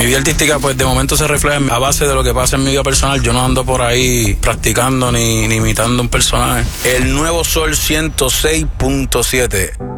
Mi vida artística, pues de momento se refleja a base de lo que pasa en mi vida personal. Yo no ando por ahí practicando ni imitando un personaje. El Nuevo Sol 106.7.